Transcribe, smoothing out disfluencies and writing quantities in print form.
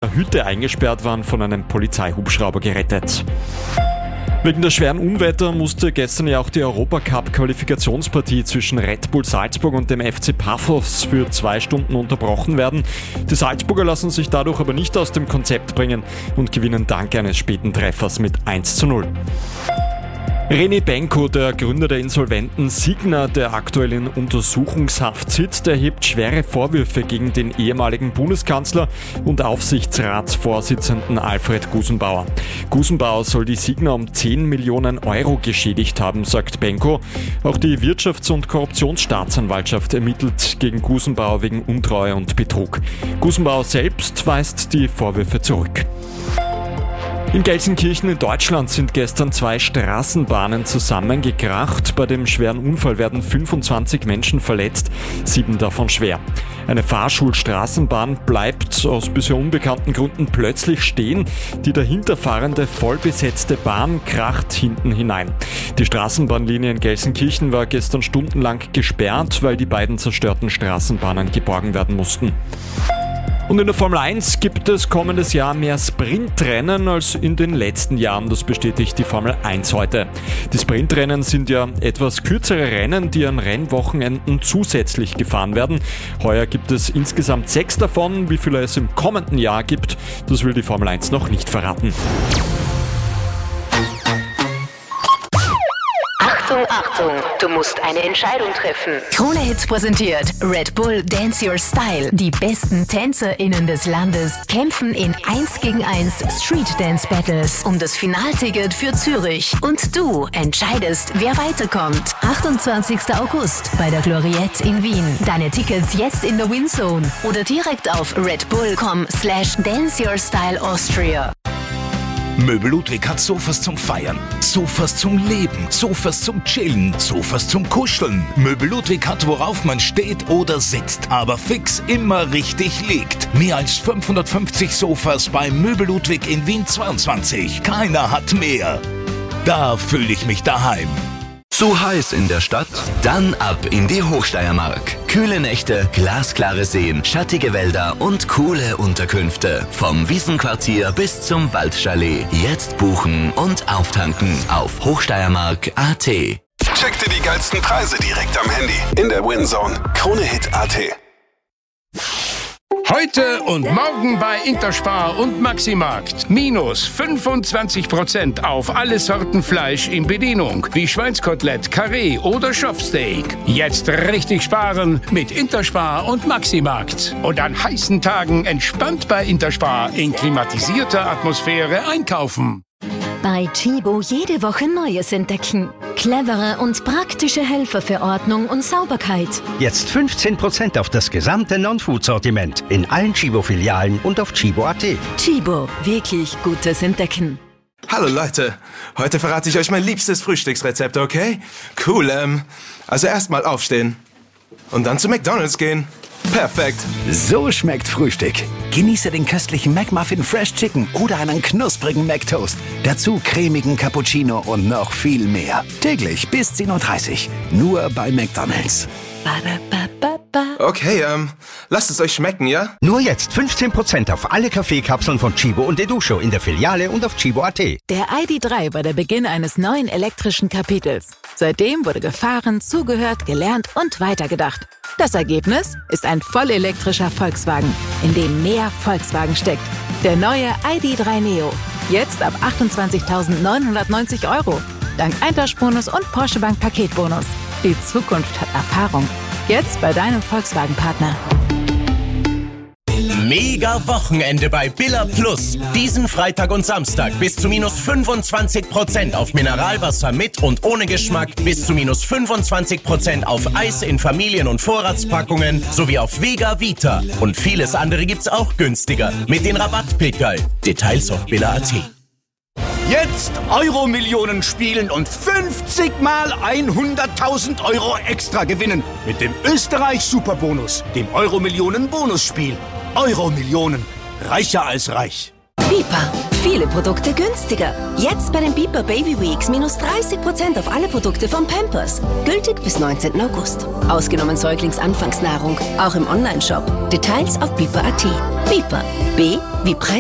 einer Hütte eingesperrt waren, von einem Polizeihubschrauber gerettet. Wegen der schweren Unwetter musste gestern ja auch die Europacup-Qualifikationspartie zwischen Red Bull Salzburg und dem FC Paphos für 2 Stunden unterbrochen werden. Die Salzburger lassen sich dadurch aber nicht aus dem Konzept bringen und gewinnen dank eines späten Treffers mit 1:0. René Benko, der Gründer der insolventen Signa, der aktuell in Untersuchungshaft sitzt, erhebt schwere Vorwürfe gegen den ehemaligen Bundeskanzler und Aufsichtsratsvorsitzenden Alfred Gusenbauer. Gusenbauer soll die Signa um 10 Millionen Euro geschädigt haben, sagt Benko. Auch die Wirtschafts- und Korruptionsstaatsanwaltschaft ermittelt gegen Gusenbauer wegen Untreue und Betrug. Gusenbauer selbst weist die Vorwürfe zurück. In Gelsenkirchen in Deutschland sind gestern 2 Straßenbahnen zusammengekracht. Bei dem schweren Unfall werden 25 Menschen verletzt, 7 davon schwer. Eine Fahrschulstraßenbahn bleibt aus bisher unbekannten Gründen plötzlich stehen. Die dahinterfahrende vollbesetzte Bahn kracht hinten hinein. Die Straßenbahnlinie in Gelsenkirchen war gestern stundenlang gesperrt, weil die beiden zerstörten Straßenbahnen geborgen werden mussten. Und in der Formel 1 gibt es kommendes Jahr mehr Sprintrennen als in den letzten Jahren, das bestätigt die Formel 1 heute. Die Sprintrennen sind ja etwas kürzere Rennen, die an Rennwochenenden zusätzlich gefahren werden. Heuer gibt es insgesamt 6 davon. Wie viele es im kommenden Jahr gibt, das will die Formel 1 noch nicht verraten. Achtung, du musst eine Entscheidung treffen. Krone Hits präsentiert Red Bull Dance Your Style. Die besten TänzerInnen des Landes kämpfen in 1 gegen 1 Street Dance Battles um das Finalticket für Zürich. Und du entscheidest, wer weiterkommt. 28. August bei der Gloriette in Wien. Deine Tickets jetzt in der Winzone oder direkt auf redbull.com/danceyourstyleaustria. Möbel Ludwig hat Sofas zum Feiern, Sofas zum Leben, Sofas zum Chillen, Sofas zum Kuscheln. Möbel Ludwig hat, worauf man steht oder sitzt, aber fix immer richtig liegt. Mehr als 550 Sofas bei Möbel Ludwig in Wien 22. Keiner hat mehr. Da fühle ich mich daheim. Zu heiß in der Stadt? Dann ab in die Hochsteiermark. Kühle Nächte, glasklare Seen, schattige Wälder und coole Unterkünfte. Vom Wiesenquartier bis zum Waldchalet. Jetzt buchen und auftanken auf hochsteiermark.at. Check dir die geilsten Preise direkt am Handy. In der Winzone. KroneHit.at. Heute und morgen bei Interspar und Maximarkt. Minus 25% auf alle Sorten Fleisch in Bedienung, wie Schweinskotelett, Karree oder Schopfsteak. Jetzt richtig sparen mit Interspar und Maximarkt. Und an heißen Tagen entspannt bei Interspar in klimatisierter Atmosphäre einkaufen. Bei Tchibo jede Woche Neues entdecken. Clevere und praktische Helfer für Ordnung und Sauberkeit. Jetzt 15% auf das gesamte Non-Food-Sortiment in allen Tchibo-Filialen und auf tchibo.at. Tchibo, wirklich gutes Entdecken. Hallo Leute, heute verrate ich euch mein liebstes Frühstücksrezept, okay? Cool, also erstmal aufstehen und dann zu McDonald's gehen. Perfekt. So schmeckt Frühstück. Genieße den köstlichen McMuffin Fresh Chicken oder einen knusprigen McToast. Dazu cremigen Cappuccino und noch viel mehr. Täglich bis 10:30 Uhr. Nur bei McDonald's. Okay, lasst es euch schmecken, ja? Nur jetzt 15% auf alle Kaffeekapseln von Tchibo und Educho in der Filiale und auf tchibo.at. Der ID.3 war der Beginn eines neuen elektrischen Kapitels. Seitdem wurde gefahren, zugehört, gelernt und weitergedacht. Das Ergebnis ist ein vollelektrischer Volkswagen, in dem mehr Volkswagen steckt. Der neue ID.3 Neo. Jetzt ab 28.990 €. Dank Eintauschbonus und Porsche Bank Paketbonus. Die Zukunft hat Erfahrung. Jetzt bei deinem Volkswagen-Partner. Mega Wochenende bei Billa Plus. Diesen Freitag und Samstag bis zu minus 25% auf Mineralwasser mit und ohne Geschmack, bis zu minus 25% auf Eis in Familien- und Vorratspackungen sowie auf Vega Vita. Und vieles andere gibt's auch günstiger mit den Rabattpickerl. Details auf billa.at. Jetzt Euro-Millionen spielen und 50 mal 100.000 € extra gewinnen. Mit dem Österreich-Superbonus, dem Euro-Millionen-Bonusspiel. Euro-Millionen. Reicher als reich. Bipa. Viele Produkte günstiger. Jetzt bei den Bipa Baby Weeks minus 30% auf alle Produkte von Pampers. Gültig bis 19. August. Ausgenommen Säuglingsanfangsnahrung. Auch im Onlineshop. Details auf bipa.at. Bipa. B wie Preis.